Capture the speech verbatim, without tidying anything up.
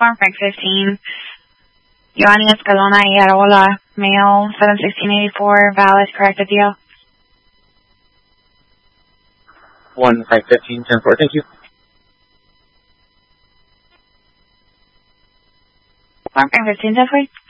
Form five fifteen. Giovanni Escalona y Arola, male, seven sixteen eighty-four, valid, corrected deal. one five fifteen, ten four, thank you. Form five fifteen, ten four.